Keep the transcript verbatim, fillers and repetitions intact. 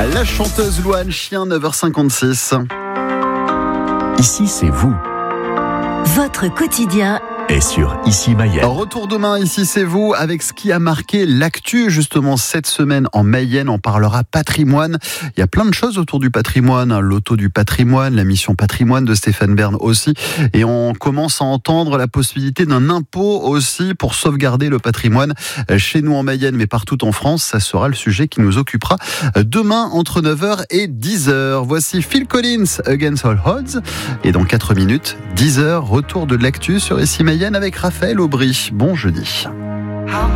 La chanteuse Louane Chien, neuf heures cinquante-six. Ici, c'est vous. Votre quotidien Et sur Ici Mayenne. Retour demain, ici c'est vous, avec ce qui a marqué l'actu justement cette semaine en Mayenne. On parlera patrimoine. Il y a plein de choses autour du patrimoine. L'auto du patrimoine, la mission patrimoine de Stéphane Bern aussi. Et on commence à entendre la possibilité d'un impôt aussi pour sauvegarder le patrimoine chez nous en Mayenne, mais partout en France. Ça sera le sujet qui nous occupera demain entre neuf heures et dix heures. Voici Phil Collins, Against All Odds. Et dans quatre minutes, dix heures, retour de l'actu sur Ici Mayenne avec Raphaël Aubry. Bon jeudi. How